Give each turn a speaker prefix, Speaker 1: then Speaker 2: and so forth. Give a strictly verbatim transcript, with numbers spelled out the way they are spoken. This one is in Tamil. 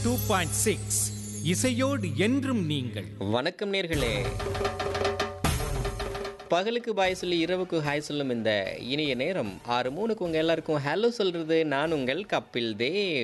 Speaker 1: டூ பாயிண்ட் சிக்ஸ் இசையோடு என்றும் நீங்கள்.
Speaker 2: வணக்கம் நேர்களே. பகலுக்கு பாய் சொல்லி இரவுக்கு ஹாய் சொல்லும் இந்த இனிய நேரம் ஆறு மூணுக்கு உங்கள் எல்லாருக்கும் ஹலோ சொல்கிறது நான் உங்கள் கப்பில் தேவ்.